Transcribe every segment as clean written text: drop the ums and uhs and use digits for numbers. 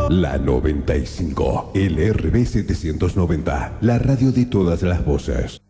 La 95, LRB 790, la radio de todas las voces.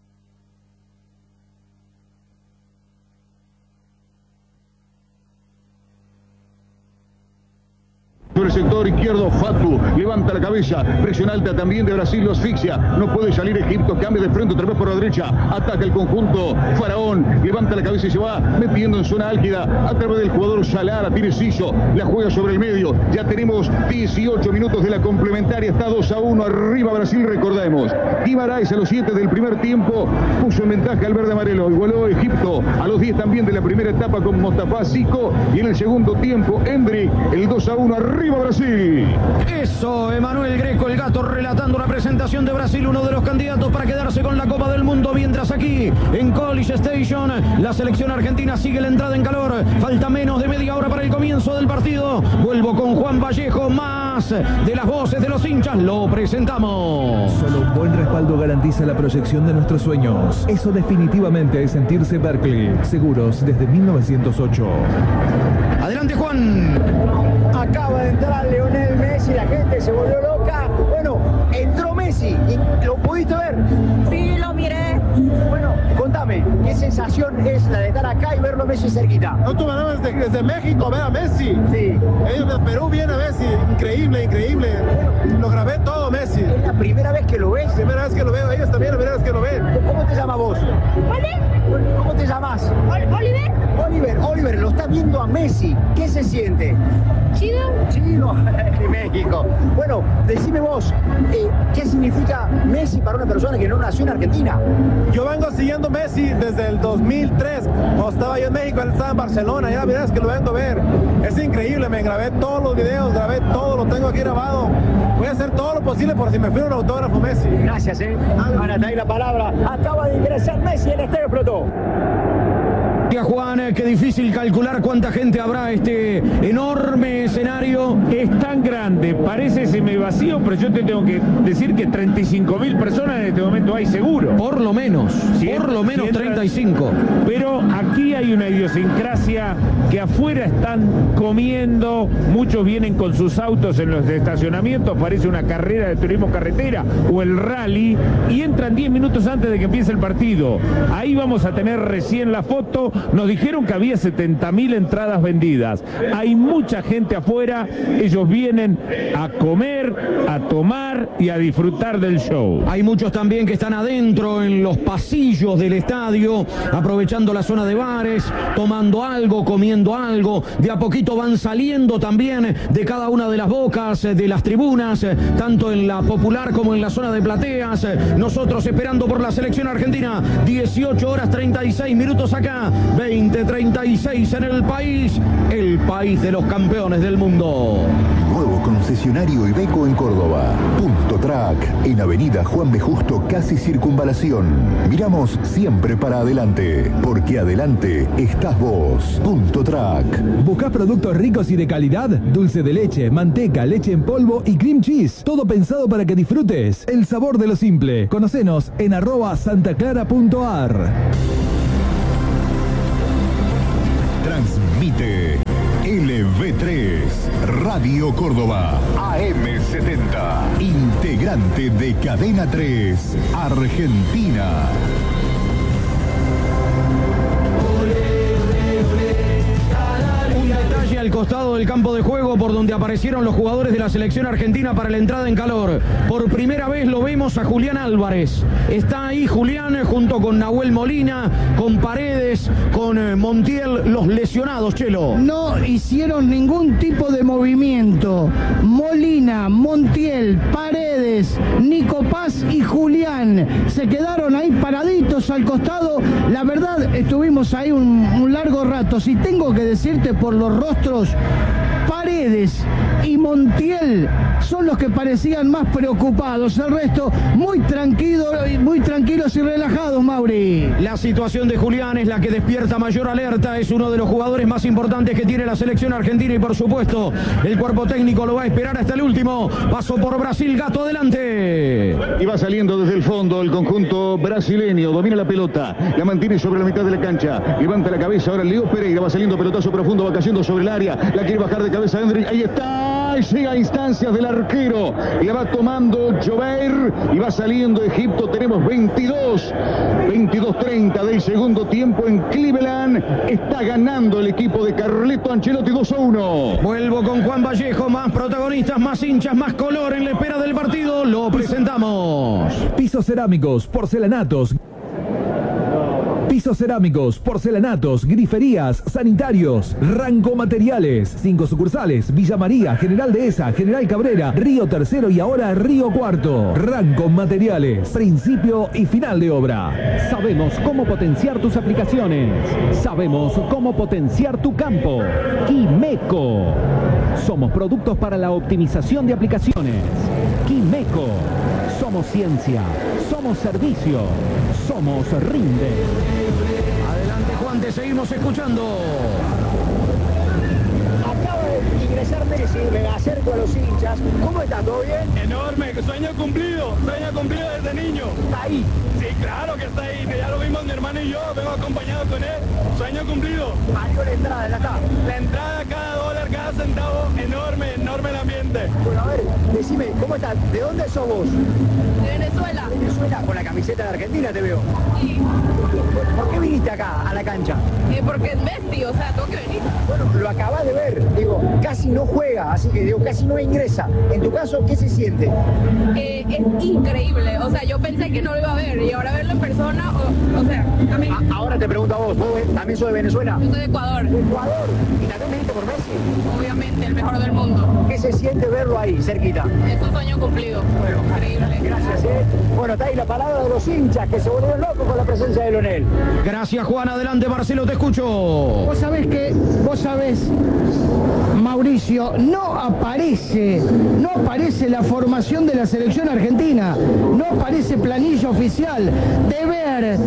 Por el sector izquierdo, Fatu levanta la cabeza, presión alta también de Brasil, lo asfixia, no puede salir Egipto, cambia de frente otra vez por la derecha, ataca el conjunto Faraón, levanta la cabeza y se va metiendo en zona álgida a través del jugador Salara, tiene Ciso, la juega sobre el medio, ya tenemos 18 minutos de la complementaria, está 2-1, arriba Brasil, recordemos, Guimaraes a los 7 del primer tiempo puso en ventaja al verde amarelo, igualó Egipto a los 10 también de la primera etapa con Mostafa Zico, y en el segundo tiempo Endrick, el 2-1, arriba Brasil. Eso, Emanuel Greco, el gato, relatando la presentación de Brasil, uno de los candidatos para quedarse con la Copa del Mundo, mientras aquí en College Station la selección argentina sigue la entrada en calor. Falta menos de media hora para el comienzo del partido. Vuelvo con Juan Vallejo, más de las voces de los hinchas, lo presentamos. Solo un buen respaldo garantiza la proyección de nuestros sueños. Eso definitivamente es sentirse Berkeley. Seguros desde 1908. Adelante, Juan. Acaba de entrar Lionel Messi, la gente se volvió loca. Bueno, entró Messi, ¿y lo pudiste ver? Sí, lo miré. Bueno, contame, ¿qué sensación es la de estar acá y verlo Messi cerquita? Nosotros ganamos desde México, ver a Messi. Sí. Ellos de Perú vienen a Messi, increíble, increíble. Lo grabé todo Messi. ¿Es la primera vez que lo ves? Primera vez que lo veo, ellos también la primera vez que lo ven. ¿Cómo te llamas vos? ¿Vale? ¿Cómo te llamas? ¿Oliver? Oliver, lo está viendo a Messi. ¿Qué se siente? ¿Chido? Chido, de México. Bueno, decime vos, ¿qué significa Messi para una persona que no nació en Argentina? Yo vengo siguiendo Messi desde el 2003. Cuando estaba yo en México, él estaba en Barcelona. Ya mirás que lo vengo a ver. Es increíble, me grabé todos los videos, grabé todo, lo tengo aquí grabado. Voy a hacer todo lo posible por si me fui un autógrafo Messi. Gracias, Van a traer la palabra. Acaba de ingresar Messi, el estadio explotó. Juan, qué difícil calcular cuánta gente habrá este enorme escenario. Es tan grande, parece semivacío, pero yo te tengo que decir que 35.000 personas en este momento hay seguro. Por lo menos, por lo menos 35. Pero aquí hay una idiosincrasia que afuera están comiendo, muchos vienen con sus autos en los estacionamientos, parece una carrera de turismo carretera o el rally, y entran 10 minutos antes de que empiece el partido. Ahí vamos a tener recién la foto. Nos dijeron que había 70.000 entradas vendidas. Hay mucha gente afuera, ellos vienen a comer, a tomar y a disfrutar del show. Hay muchos también que están adentro en los pasillos del estadio, aprovechando la zona de bares, tomando algo, comiendo algo. De a poquito van saliendo también de cada una de las bocas, de las tribunas, tanto en la popular como en la zona de plateas. Nosotros esperando por la selección argentina, 18 horas 36 minutos acá. 20:36 en el país de los campeones del mundo. Nuevo concesionario Iveco en Córdoba. Punto Track, en Avenida Juan B. Justo, casi Circunvalación. Miramos siempre para adelante, porque adelante estás vos. Punto Track. ¿Buscás productos ricos y de calidad? Dulce de leche, manteca, leche en polvo y cream cheese. Todo pensado para que disfrutes el sabor de lo simple. Conocenos en @santaclara.ar. Transmite LV3, Radio Córdoba, AM70, integrante de Cadena 3, Argentina. Al costado del campo de juego por donde aparecieron los jugadores de la selección argentina para la entrada en calor. Por primera vez lo vemos a Julián Álvarez. Está ahí Julián junto con Nahuel Molina, con Paredes, con Montiel, los lesionados, Chelo. No hicieron ningún tipo de movimiento. Molina, Montiel, Paredes, Nico Paz y Julián se quedaron ahí paraditos al costado. La verdad, estuvimos ahí un largo rato. Si tengo que decirte por los rostros, Paredes y Montiel son los que parecían más preocupados. El resto muy tranquilos y relajados, Mauri. La situación de Julián es la que despierta mayor alerta. Es uno de los jugadores más importantes que tiene la selección argentina y por supuesto el cuerpo técnico lo va a esperar hasta el último. Paso por Brasil, gato adelante. Y va saliendo desde el fondo el conjunto brasileño. Domina la pelota, la mantiene sobre la mitad de la cancha. Levanta la cabeza ahora Leo Pereira. Va saliendo pelotazo profundo, va cayendo sobre el área. La quiere bajar de cabeza Endrick. Ahí está. llega a instancias del arquero. Le va tomando Jover y va saliendo Egipto. Tenemos 22-30 del segundo tiempo en Cleveland. Está ganando el equipo de Carleto Ancelotti 2-1. Vuelvo con Juan Vallejo, más protagonistas, más hinchas, más color en la espera del partido. Lo presentamos. Pisos cerámicos, porcelanatos. Pisos cerámicos, porcelanatos, griferías, sanitarios, Ranco Materiales, 5 sucursales, Villa María, General Dehesa, General Cabrera, Río Tercero y ahora Río Cuarto. Ranco Materiales, principio y final de obra. Sabemos cómo potenciar tus aplicaciones. Sabemos cómo potenciar tu campo. Quimeco. Somos productos para la optimización de aplicaciones. Quimeco. Somos ciencia. Somos servicio. Somos Rinde. Adelante, Juan, te seguimos escuchando. Acaba de ingresar Messi, me acerco a los hinchas. ¿Cómo está? ¿Todo bien? Enorme, sueño cumplido desde niño. Está ahí. Sí, claro que está ahí, ya lo vimos mi hermano y yo, vengo acompañado con él, sueño cumplido. Valió la entrada, ya está. La entrada, cada dólar, cada centavo, enorme el ambiente. Bueno, a ver, decime, ¿cómo estás? ¿De dónde sos vos? De Venezuela. Venezuela, con la camiseta de Argentina te veo. Sí. ¿Por qué viniste acá, a la cancha? Porque es Messi, o sea, tengo que venir. Bueno, lo acabas de ver, digo, casi no juega, así que digo, casi no ingresa. En tu caso, ¿qué se siente? Es increíble, o sea, yo pensé que no lo iba a ver y ahora verlo en persona, o sea, también. Ahora te pregunto a vos también sos de Venezuela. Yo soy de Ecuador. ¿De Ecuador? ¿Y también viniste por Messi? Obviamente, el mejor del mundo. ¿Qué se siente verlo ahí, cerquita? Es un sueño cumplido. Bueno, increíble. Gracias, Bueno, está ahí la palabra de los hinchas que se volvieron locos con la presencia de Lionel. Gracias, Juan. Adelante, Marcelo, te escucho. Vos sabés, Mauricio, no aparece la formación de la selección argentina, no aparece planilla oficial. De ver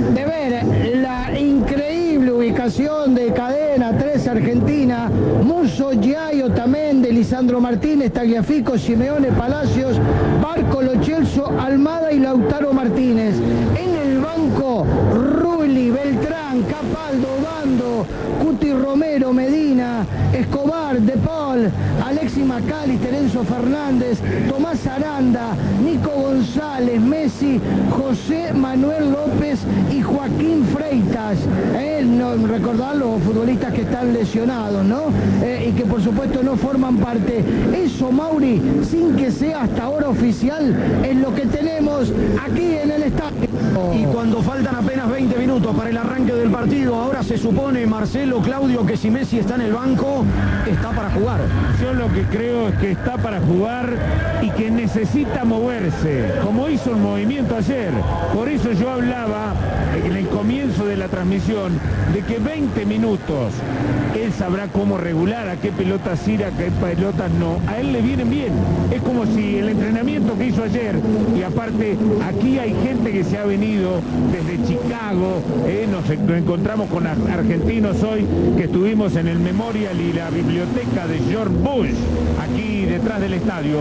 la increíble ubicación de Cadena 3 Argentina, Musso, Giaio, Otamendi, Lisandro Martínez, Tagliafico, Simeone, Palacios, Barco, Lo Celso, Almada y Lautaro Martínez. En el banco, Rulli, Beltrán, Capaldo, Bando, Cuti Romero, Medina, Escobar, De Paul, Alexis McAllister, Enzo Fernández, Tomás Aranda, Nico González, Messi, José Manuel López y Joaquín Freitas. Recordar los futbolistas que están lesionados, ¿no? Y que por supuesto no forman parte. Eso, Mauri, sin que sea hasta ahora oficial, es lo que tenemos aquí en el estadio. Y cuando faltan apenas 20 minutos para el arranque del partido, ahora se supone, Marcelo, Claudio, que si Messi está en el banco, está para jugar. Yo lo que creo es que está para jugar y que necesita moverse, como hizo el movimiento ayer. Por eso yo hablaba en el comienzo de la transmisión de que 20 minutos él sabrá cómo regular a qué pelotas ir, a qué pelotas no. A él le vienen bien. Es como si el entrenamiento que hizo ayer, y aparte aquí hay gente que se ha venido desde Chicago, nos encontramos con argentinos hoy que estuvimos en el Memorial y la biblioteca de George Bush, aquí detrás del estadio,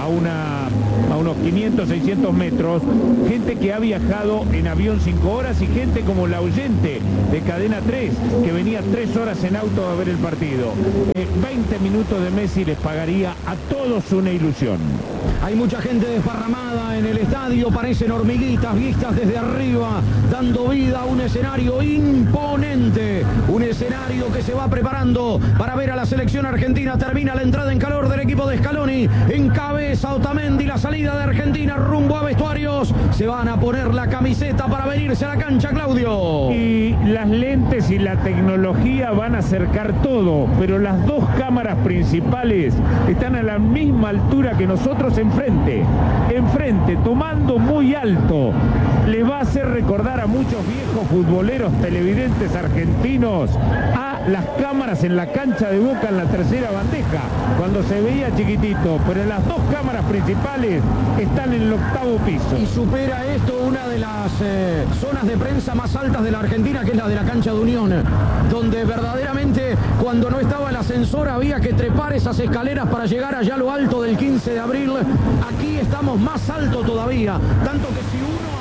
a unos 500, 600 metros, gente que ha viajado en avión 5 horas y gente como la oyente de Cadena 3, que venía 3 horas en auto a ver el partido. 20 minutos de Messi les pagaría a todos una ilusión. Hay mucha gente desparramada en el estadio, parecen hormiguitas vistas desde arriba, dando vida a un escenario imponente, un escenario que se va preparando para ver a la selección argentina. Termina la entrada en calor del equipo de Scaloni, encabeza Otamendi, la salida de Argentina rumbo a vestuarios, se van a poner la camiseta para venirse a la cancha, Claudio. Y las lentes y la tecnología van a acercar todo, pero las dos cámaras principales están a la misma altura que nosotros enfrente, tomando muy alto. Le va a hacer recordar a muchos viejos futboleros televidentes argentinos a las cámaras en la cancha de Boca en la tercera bandeja, cuando se veía chiquitito, pero las dos cámaras principales están en el 8º piso. Y supera esto una de las zonas de prensa más altas de la Argentina, que es la de la cancha de Unión, donde verdaderamente cuando no estaba el ascensor había que trepar esas escaleras para llegar allá a lo alto del 15 de abril. Aquí estamos más alto todavía, tanto que si uno asoma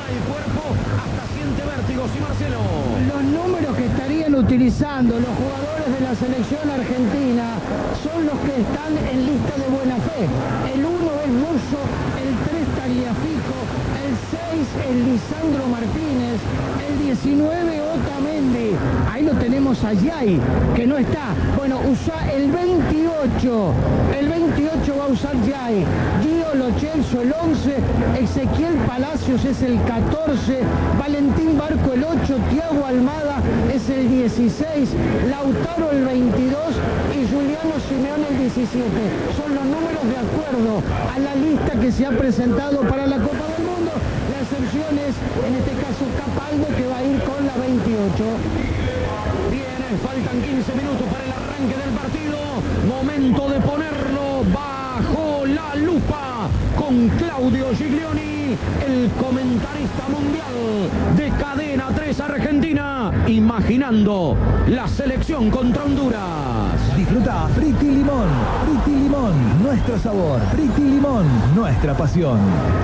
el cuerpo, hasta siente vértigos. Y Marcelo. Los números que estarían utilizando los jugadores de la selección argentina son los que están en lista de buena fe. El 1 es Russo, el 3 Tagliafico, el 6 es Lisandro Martínez, el 19 Otamendi. Ahí lo tenemos a Yay, que no está. Bueno, usa el 28. El 28 va a usar Yay. Gio Lo Celso el 11, Ezequiel Palacios es el 14, Valentín Barco el 8, Thiago Almada es el 16, Lautaro el 22 y Juliano Simeone el 17. Son los números de acuerdo a la lista que se ha presentado para la Copa del Mundo. La excepción es, en este caso, Capaldo, que va a ir con la 28. Bien, faltan 15 minutos para el arranque del partido. Momento de ponerlo bajo la lupa con Claudio Giglioni, el comentarista mundial de Cadena 3 Argentina, imaginando la selección contra Honduras. Disfruta Friti Limón. Friti Limón, nuestro sabor. Friti Limón, nuestra pasión.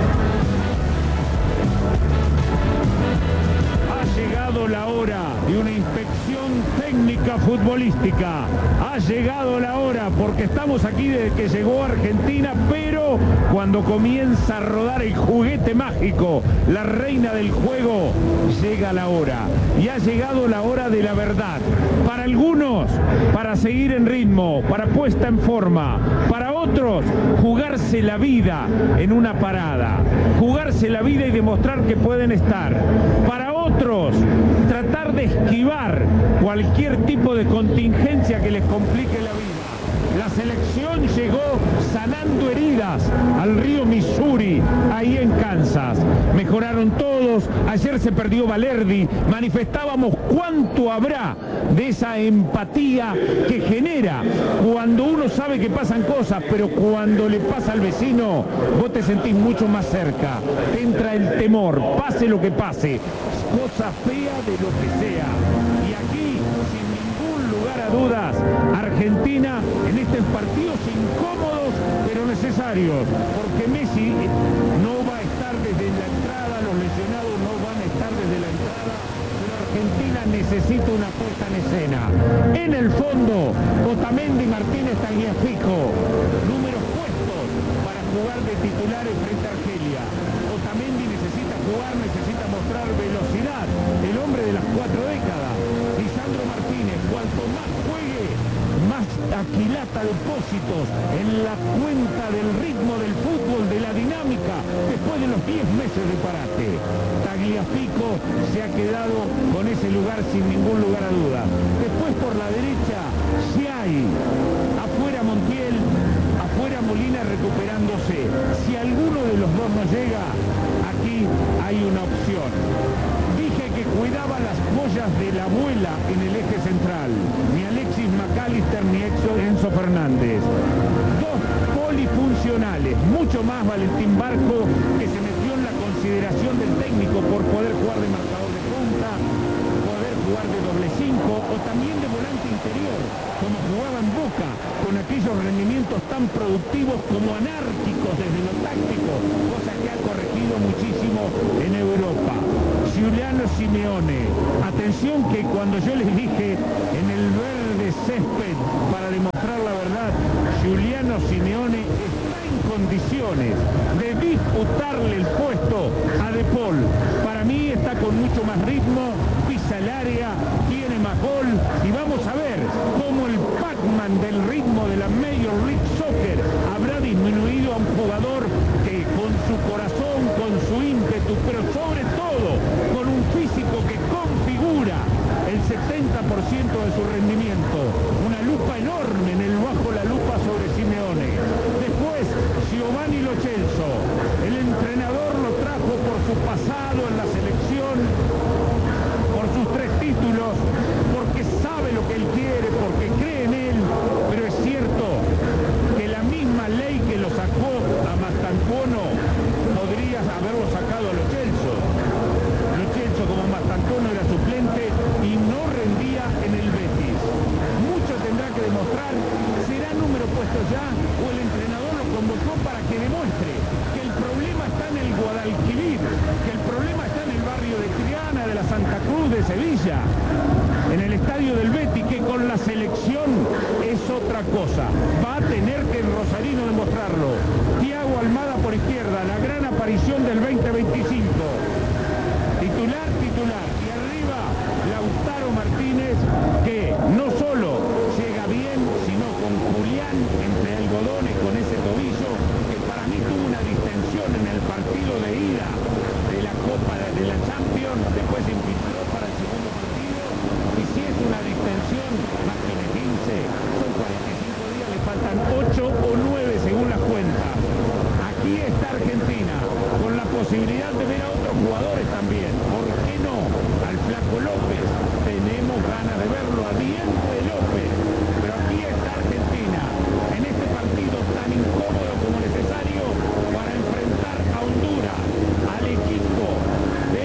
Ha llegado la hora de una inspección técnica futbolística. Ha llegado la hora, porque estamos aquí desde que llegó Argentina, pero cuando comienza a rodar el juguete mágico, la reina del juego, llega la hora. Y ha llegado la hora de la verdad. Para algunos, para seguir en ritmo, para puesta en forma. Para otros, jugarse la vida en una parada. Jugarse la vida y demostrar que pueden estar. Para otros, tratar de esquivar cualquier tipo de contingencia que les complique la vida. La selección llegó sanando heridas al río Missouri, ahí en Kansas. Mejoraron todos, ayer se perdió Valerdi, manifestábamos cuánto habrá de esa empatía que genera cuando uno sabe que pasan cosas, pero cuando le pasa al vecino, vos te sentís mucho más cerca, te entra el temor, pase lo que pase, cosa fea de lo que sea. Y aquí, sin ningún lugar a dudas, Argentina en estos partidos incómodos pero necesarios, porque Messi no va a estar desde la entrada, los lesionados no van a estar desde la entrada, pero Argentina necesita una puesta en escena. En el fondo, Otamendi, Martínez, Tagliafico, números puestos para jugar de titulares frente a Argelia. Otamendi necesita jugar, necesita mostrar velocidad, el hombre de las 4 décadas. Lisandro Martínez, cuanto más juegue, más aquilata depósitos en la cuenta del ritmo del fútbol, de la dinámica, después de los 10 meses de parate. Tagliafico se ha quedado con ese lugar sin ningún lugar a duda. Después por la derecha, Giai, afuera Montiel, afuera Molina recuperándose. Si alguno de los dos no llega, aquí hay una opción. Dije que cuidaba las joyas de la abuela en el eje central. Ni Alexis McAllister ni Enzo Fernández. Dos polifuncionales, mucho más Valentín Barco, que se metió en la consideración del técnico por poder jugar de marcador de punta, poder jugar de doble 5 o también de volante interior, como jugaba en Boca, con aquellos rendimientos tan productivos como anárquicos desde lo táctico, cosa que ha corregido muchísimo en Europa. Juliano Simeone, atención que cuando yo les dije en el verde césped para demostrar la verdad, Juliano Simeone está en condiciones de disputarle el puesto a De Paul. Para mí está con mucho más ritmo, pisa el área, tiene más gol y vamos a ver cómo el Pac-Man del ritmo de la Major League Soccer habrá disminuido a un jugador que con su corazón, con su ímpetu, pero sobre todo con un físico que configura el 70% de su rendimiento. Una lupa enorme en el bajo la lupa sobre Simeone. Después, Giovanni Lo Celso. El entrenador lo trajo por su pasado en la selección, por sus 3 títulos, porque sabe lo que él quiere, porque cree en él, pero es cierto que la misma ley que lo sacó a Mastantuono podría haberlo sacado a Lo Celso. Lo Celso como Mastantuono era suplente y no rendía en el Betis. Mucho tendrá que demostrar, será número puesto ya o el entrenador lo convocó para que demuestre que el problema está en el Guadalquivir, que el problema está Santa Cruz de Sevilla, en el estadio del Betis, que con la selección es otra cosa. Va a tener que el rosarino demostrarlo. Thiago Almada por izquierda, la gran aparición del 2025. Titular. Y arriba, Lautaro Martínez, que no solo llega bien, sino con Julián entre algodones, con ese tobillo, que para mí tuvo una distensión en el partido de ida de la Copa de la Champions, después se infiltró para el segundo partido, y si es una distensión, más que de 15, son 45 días, le faltan 8 o 9 según las cuentas. Aquí está Argentina, con la posibilidad de ver a otros jugadores también. ¿Por qué no? Al Flaco López. Tenemos ganas de verlo, a Diego de López. Pero aquí está Argentina, en este partido tan incómodo como necesario para enfrentar a Honduras, al equipo de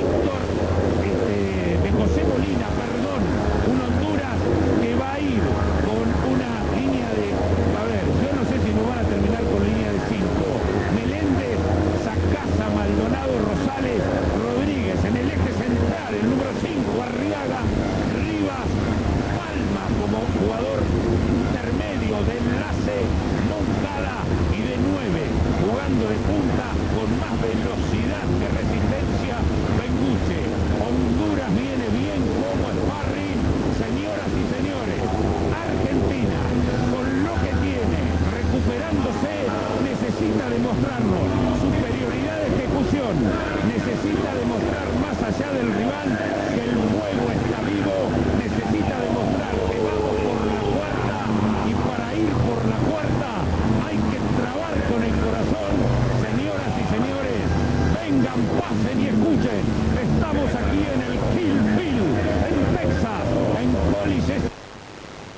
José Molina, un Honduras que va a ir con una línea de, yo no sé si nos van a terminar con línea de 5. Meléndez, Sacasa, Maldonado, Rosales, Rodríguez en el eje central, el número 5, Arriaga, Rivas, Palma como jugador intermedio de enlace, Moncada y de 9, jugando de punta con más velocidad que resistencia, Benguche. Honduras viene bien como sparring, señoras y señores. Argentina, con lo que tiene, recuperándose, necesita demostrarnos superioridad de ejecución, necesita demostrar más allá del rival